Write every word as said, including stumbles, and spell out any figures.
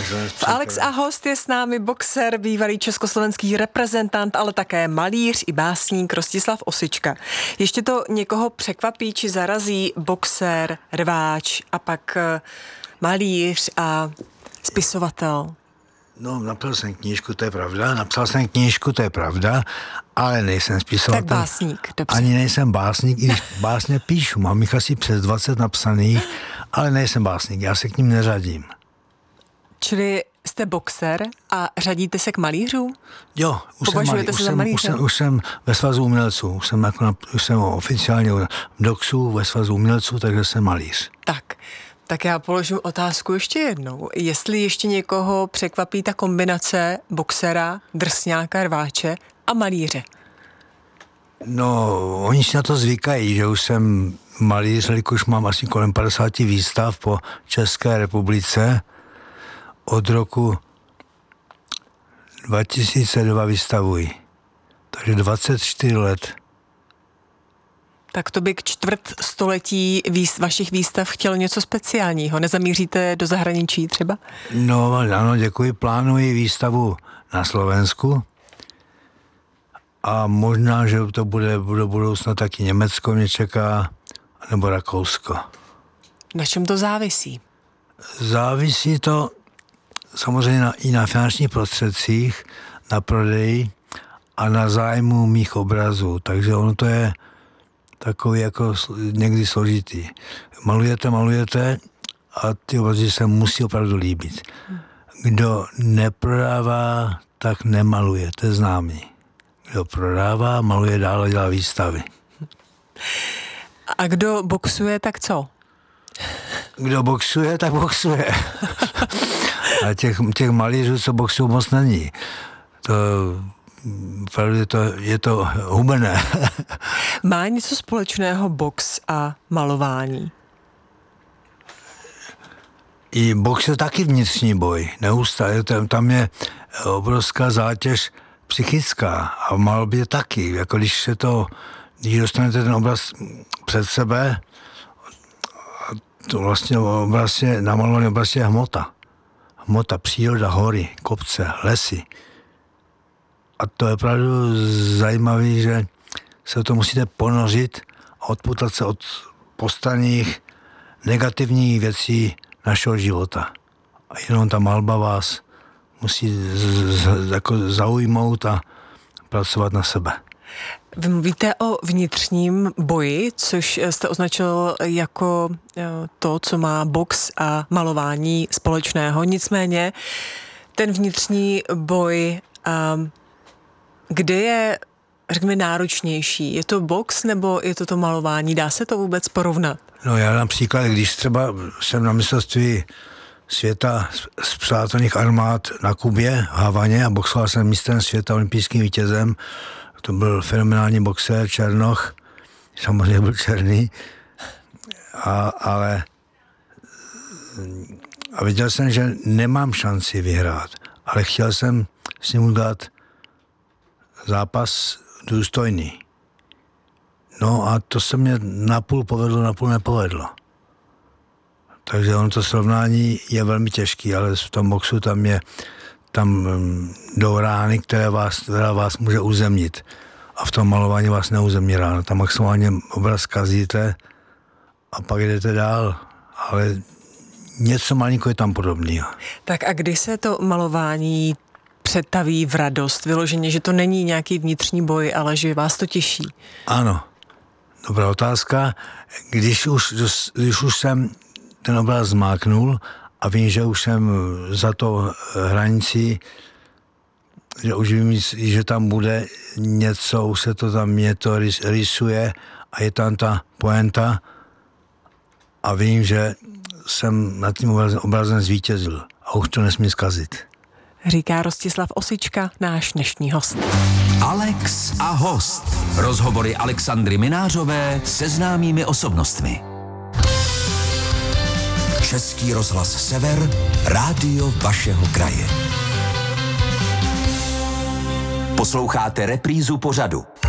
V Alex a host je s námi boxer, bývalý československý reprezentant, ale také malíř i básník Rostislav Osička. Ještě to někoho překvapí či zarazí boxer, rváč a pak malíř a spisovatel? No, napsal jsem knížku, to je pravda, napsal jsem knížku, to je pravda, ale nejsem spisovatel. Tak básník, dobře. Ani nejsem básník, i když básně píšu, mám jich asi přes dvacet napsaných, ale nejsem básník, já se k ním neřadím. Čili jste boxer a řadíte se k malířům? Jo, už jsem, malí, už, se jsem, už, jsem, už jsem ve svazu umělců, už jsem, jako na, už jsem oficiálně v doxu ve svazu umělců, takže jsem malíř. Tak, tak já položím otázku ještě jednou. Jestli ještě někoho překvapí ta kombinace boxera, drsňáka, rváče a malíře? No, oni si na to zvykají, že už jsem malíř, jelikož mám asi kolem padesát výstav po České republice. Od roku dva tisíce dva vystavuji. Takže dvacet čtyři let. Tak to by k čtvrt století výst, vašich výstav chtělo něco speciálního. Nezamíříte do zahraničí třeba? No, ano, děkuji. Plánuji výstavu na Slovensku. A možná, že to bude do budoucna taky Německo mě čeká, nebo Rakousko. Na čem to závisí? Závisí to samozřejmě na, i na finančních prostředcích, na prodeji a na zájmu mých obrazů. Takže ono to je takový jako někdy složitý. Malujete, malujete a ty obrazy se musí opravdu líbit. Kdo neprodává, tak nemaluje, to je známý. Kdo prodává, maluje dál a dělá výstavy. A kdo boxuje, tak co? Kdo boxuje, tak boxuje. A těch, těch malířů, co boxují, moc není. To, je to, je to hubené. Má něco společného box a malování? I box je taky vnitřní boj. Neustále. Tam je obrovská zátěž psychická a v malbě taky. Jako když se to, když dostanete ten obraz před sebe, to vlastně obraz je, namalovaný obraz je hmota. Hmota, příroda, hory, kopce, lesy. A to je opravdu zajímavé, že se to musíte ponořit a odputat se od postranních negativních věcí našeho života. A jenom ta malba vás musí z, z, jako zaujmout a pracovat na sebe. Vy mluvíte o vnitřním boji, což jste označil jako to, co má box a malování společného. Nicméně ten vnitřní boj, kde je, řekněme, náročnější? Je to box nebo je to to malování? Dá se to vůbec porovnat? No já například, když třeba jsem na mistrovství světa z přátelných armád na Kubě, v Havaně a boxoval jsem mistrem světa, olympijským vítězem. To byl fenomenální boxer, Černoch, samozřejmě byl černý, a, ale a viděl jsem, že nemám šanci vyhrát, ale chtěl jsem s ním udělat zápas důstojný. No a to se mě napůl povedlo, napůl nepovedlo. Takže ono to srovnání je velmi těžký, ale v tom boxu tam je tam jdou rány, které vás, která vás může uzemnit. A v tom malování vás neuzemní ráno. Tam maximálně obraz kazíte a pak jdete dál. Ale něco malinko je tam podobného. Tak a kdy se to malování přetaví v radost? Vyloženě, že to není nějaký vnitřní boj, ale že vás to těší? Ano. Dobrá otázka. Když už, když už jsem ten obraz zmáknul a vím, že už jsem za to hranicí, že už vím, že tam bude něco, už se to tam mě to rysuje a je tam ta poenta a vím, že jsem nad tím obrazem, obrazem zvítězil a už to nesmí zkazit. Říká Rostislav Osička, náš dnešní host. Alex a host. Rozhovory Alexandry Minářové se známými osobnostmi. Český rozhlas Sever, rádio vašeho kraje. Posloucháte reprízu pořadu.